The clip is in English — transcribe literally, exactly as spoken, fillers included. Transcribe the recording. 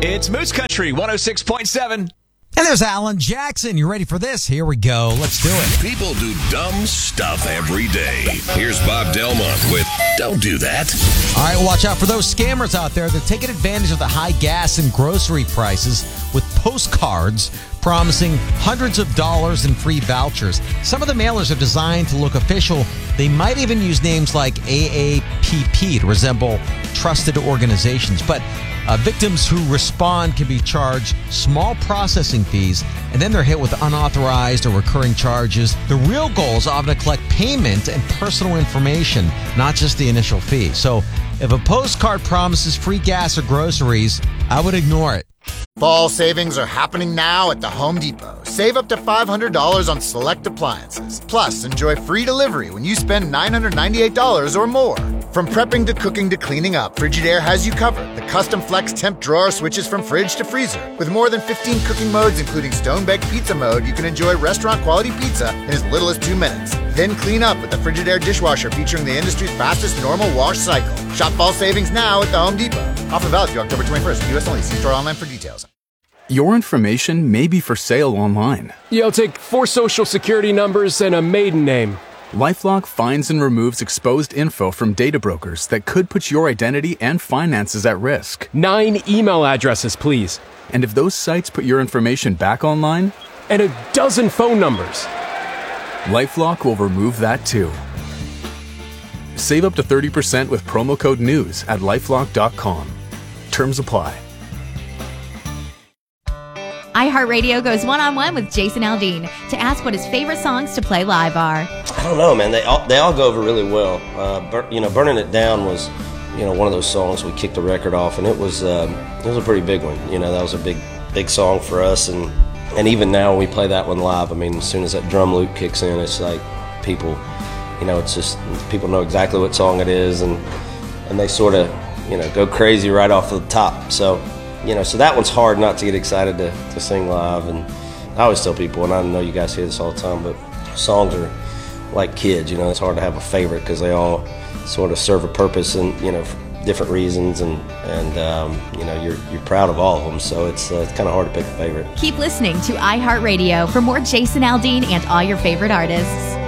It's Moose Country one oh six point seven. And there's Alan Jackson. You ready for this? Here we go. Let's do it. People do dumb stuff every day. Here's Bob Delmont with Don't Do That. All right, watch out for those scammers out there. They're taking advantage of the high gas and grocery prices with postcards promising hundreds of dollars in free vouchers. Some of the mailers are designed to look official. They might even use names like A A P P to resemble trusted organizations. But uh, victims who respond can be charged small processing fees, and then they're hit with unauthorized or recurring charges. The real goal is often to collect payment and personal information, not just the initial fee. So if a postcard promises free gas or groceries, I would ignore it. Fall savings are happening now at the Home Depot. Save up to five hundred dollars on select appliances. Plus, enjoy free delivery when you spend nine hundred ninety-eight dollars or more. From prepping to cooking to cleaning up, Frigidaire has you covered. The custom flex temp drawer switches from fridge to freezer. With more than fifteen cooking modes, including stone-baked pizza mode, you can enjoy restaurant-quality pizza in as little as two minutes. Then clean up with the Frigidaire dishwasher featuring the industry's fastest normal wash cycle. Shop fall savings now at the Home Depot. Offer valid through October twenty-first. U S only. See store online for details. Your information may be for sale online. You'll take four social security numbers and a maiden name. LifeLock finds and removes exposed info from data brokers that could put your identity and finances at risk. Nine email addresses, please. And if those sites put your information back online? And a dozen phone numbers. LifeLock will remove that too. Save up to thirty percent with promo code NEWS at lifelock dot com. Terms apply. iHeartRadio goes one-on-one with Jason Aldean to ask what his favorite songs to play live are. I don't know, man. They all they all go over really well. Uh, bur- you know, "Burning It Down" was, you know, one of those songs we kicked the record off, and it was um, it was a pretty big one. You know, that was a big big song for us, and and even now when we play that one live, I mean, as soon as that drum loop kicks in, it's like people, you know, it's just people know exactly what song it is, and and they sort of, you know, go crazy right off the top. So. You know, so that one's hard not to get excited to, to sing live. And I always tell people, and I know you guys hear this all the time, but songs are like kids. You know, it's hard to have a favorite because they all sort of serve a purpose and, you know, for different reasons. And, and um, you know, you're you're proud of all of them. So it's, uh, it's kind of hard to pick a favorite. Keep listening to iHeartRadio for more Jason Aldean and all your favorite artists.